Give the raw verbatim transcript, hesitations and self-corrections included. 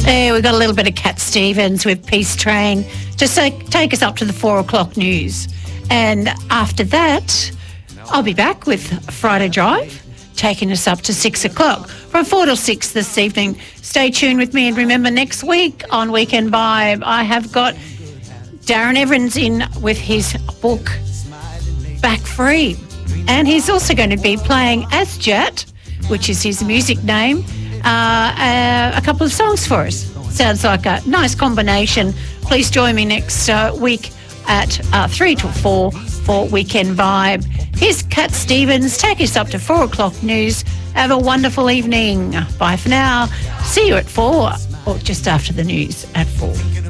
Hey, we've got a little bit of Cat Stevens with Peace Train to say, take us up to the four o'clock news. And after that, I'll be back with Friday Drive, taking us up to six o'clock. From four till six this evening. Stay tuned with me, and remember, next week on Weekend Vibe, I have got Darren Evans in with his book, Back Free. And he's also going to be playing as Jat, which is his music name, uh, uh, a couple of songs for us. Sounds like a nice combination. Please join me next uh, week at uh, three till four for Weekend Vibe. Here's Cat Stevens. Take us up to four o'clock news. Have a wonderful evening. Bye for now. See you at four, or just after the news at four.